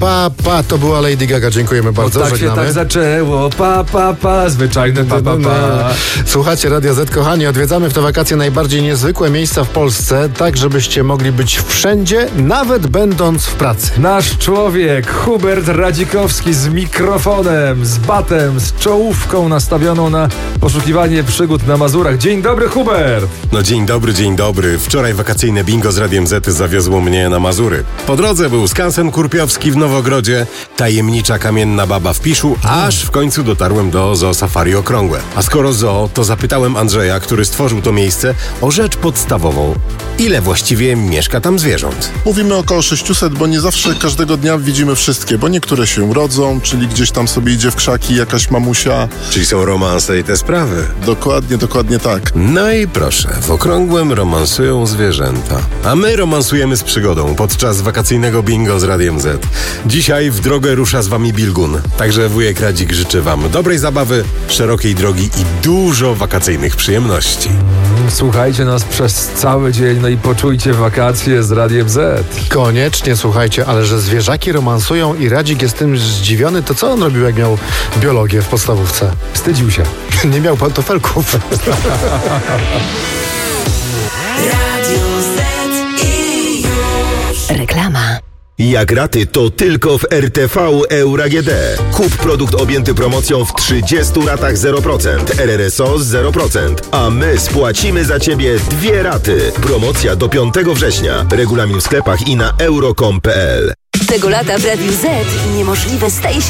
Pa, to była Lady Gaga, dziękujemy bardzo. Tak żegnamy. się tak zaczęło, zwyczajne pa. Słuchacie Radio Z, kochani, odwiedzamy w te wakacje najbardziej niezwykłe miejsca w Polsce, tak żebyście mogli być wszędzie, nawet będąc w pracy. Nasz człowiek, Hubert Radzikowski, z mikrofonem, z batem, z czołówką nastawioną na poszukiwanie przygód na Mazurach. Dzień dobry, Hubert! No dzień dobry. Wczoraj wakacyjne bingo z Radiem Z zawiozło mnie na Mazury. Po drodze był skansen Kurpiowski w Nowogrodzie, tajemnicza kamienna baba w Piszu, aż w końcu dotarłem do Zoo Safari Okrągłe. A skoro zoo, to zapytałem Andrzeja, który stworzył to miejsce, o rzecz podstawową. Ile właściwie mieszka tam zwierząt? Mówimy około 600, bo nie zawsze każdego dnia widzimy wszystkie, bo niektóre się rodzą, czyli gdzieś tam sobie idzie w krzaki jakaś mamusia. Czyli są romanse i te sprawy. Dokładnie tak. No i proszę, w Okrągłym romansują zwierzęta. A my romansujemy z przygodą podczas wakacyjnego bingo z Radiem Z. Dzisiaj w drogę rusza z wami Bilgun. Także wujek Radzik życzy wam dobrej zabawy, szerokiej drogi i dużo wakacyjnych przyjemności. Słuchajcie nas przez cały dzień, no i poczujcie wakacje z Radiem Z. Koniecznie, słuchajcie, ale że zwierzaki romansują i Radzik jest tym zdziwiony, to co on robił, jak miał biologię w podstawówce? Wstydził się. Nie miał pantofelków. Radio Z i już. Reklama. Jak raty, to tylko w RTV Euro AGD. Kup produkt objęty promocją w 30 ratach 0%, RRSO 0%, a my spłacimy za Ciebie 2 raty. Promocja do 5 września. Regulamin w sklepach i na euro.com.pl. Tego lata w Radiu Z niemożliwe staje się